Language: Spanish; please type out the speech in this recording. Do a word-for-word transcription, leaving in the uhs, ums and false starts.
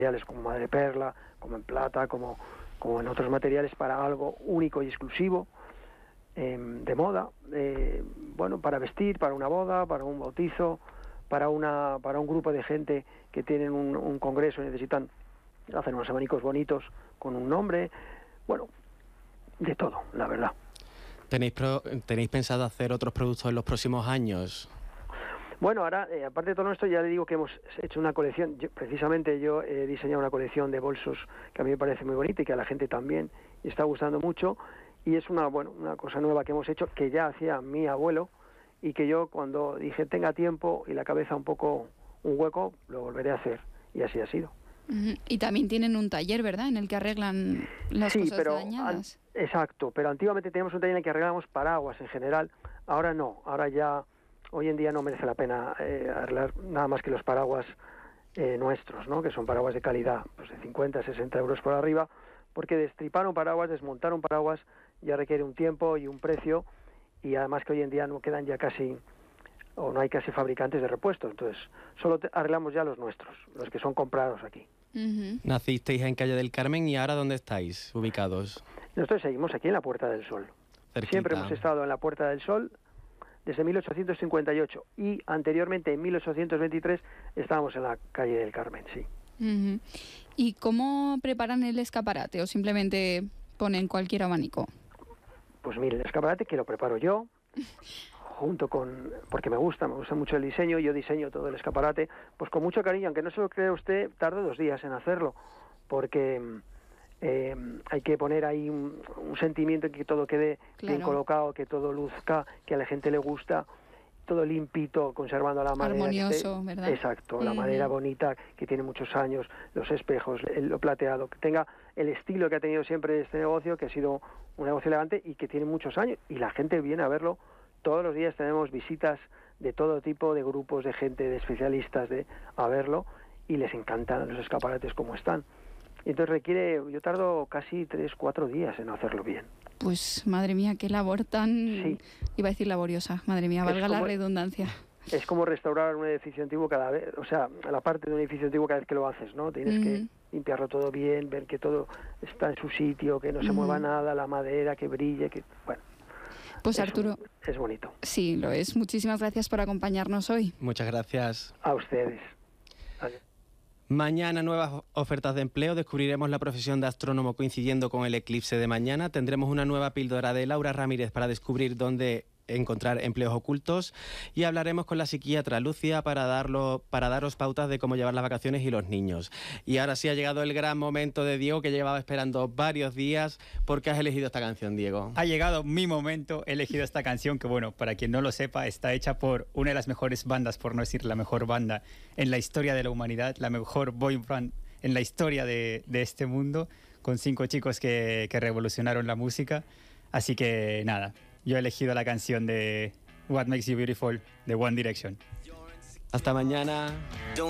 materiales como madreperla, como en plata, como, como en otros materiales para algo único y exclusivo, eh, de moda, eh, bueno, para vestir, para una boda, para un bautizo, para una para un grupo de gente que tienen un, un congreso y necesitan hacer unos abanicos bonitos con un nombre, bueno, de todo, la verdad. ¿Tenéis, pro, ¿Tenéis pensado hacer otros productos en los próximos años? Bueno, ahora, eh, aparte de todo esto, ya le digo que hemos hecho una colección. Yo, precisamente yo he diseñado una colección de bolsos que a mí me parece muy bonita y que a la gente también está gustando mucho. Y es una, bueno, una cosa nueva que hemos hecho, que ya hacía mi abuelo, y que yo, cuando dije tenga tiempo y la cabeza un poco un hueco, lo volveré a hacer. Y así ha sido. Uh-huh. Y también tienen un taller, ¿verdad?, en el que arreglan las sí, cosas pero, dañadas. An, exacto, pero antiguamente teníamos un taller en el que arreglábamos paraguas en general. Ahora no, ahora ya... Hoy en día no merece la pena eh, arreglar nada más que los paraguas eh, nuestros, ¿no? Que son paraguas de calidad, pues de cincuenta, sesenta euros por arriba, porque destripar un paraguas, desmontar un paraguas, ya requiere un tiempo y un precio, y además que hoy en día no quedan ya casi, o no hay casi fabricantes de repuestos, entonces solo te, arreglamos ya los nuestros, los que son comprados aquí. Uh-huh. Nacisteis en Calle del Carmen, ¿y ahora dónde estáis ubicados? Nosotros seguimos aquí en la Puerta del Sol. Cerquita. Siempre hemos estado en la Puerta del Sol, desde mil ochocientos cincuenta y ocho, y anteriormente en mil ochocientos veintitrés estábamos en la Calle del Carmen, sí. Uh-huh. ¿Y cómo preparan el escaparate o simplemente ponen cualquier abanico? Pues mire, el escaparate que lo preparo yo, junto con, porque me gusta, me gusta mucho el diseño, yo diseño todo el escaparate, pues con mucho cariño, aunque no se lo crea usted, tardo dos días en hacerlo, porque... Eh, hay que poner ahí un, un sentimiento en que todo quede claro. bien colocado, que todo luzca, que a la gente le gusta, todo limpito, conservando la madera. Armonioso, esté, ¿verdad? Exacto, uh-huh. La madera bonita, que tiene muchos años, los espejos, el, lo plateado, que tenga el estilo que ha tenido siempre este negocio, que ha sido un negocio elegante y que tiene muchos años, y la gente viene a verlo. Todos los días tenemos visitas de todo tipo, de grupos, de gente, de especialistas, de a verlo, y les encantan los escaparates como están. Entonces requiere, yo tardo casi tres, cuatro días en hacerlo bien. Pues madre mía, qué labor tan, sí. Iba a decir laboriosa, madre mía, valga como, la redundancia. Es como restaurar un edificio antiguo cada vez, o sea, la parte de un edificio antiguo cada vez que lo haces, ¿no? Tienes mm. que limpiarlo todo bien, ver que todo está en su sitio, que no se mm. mueva nada, la madera, que brille, que, bueno. Pues es Arturo, un, es bonito. Sí, lo es. Muchísimas gracias por acompañarnos hoy. Muchas gracias. A ustedes. Adiós. Mañana nuevas ofertas de empleo, descubriremos la profesión de astrónomo coincidiendo con el eclipse de mañana, tendremos una nueva píldora de Laura Ramírez para descubrir dónde encontrar empleos ocultos y hablaremos con la psiquiatra Lucia para, darlo, para daros pautas de cómo llevar las vacaciones y los niños. Y ahora sí ha llegado el gran momento de Diego, que llevaba esperando varios días. ¿Por qué has elegido esta canción, Diego? Ha llegado mi momento, he elegido esta canción que, bueno, para quien no lo sepa, está hecha por una de las mejores bandas, por no decir la mejor banda en la historia de la humanidad, la mejor boy band en la historia de, de este mundo, con cinco chicos que, que revolucionaron la música. Así que nada, yo he elegido la canción de What Makes You Beautiful de One Direction. Hasta mañana.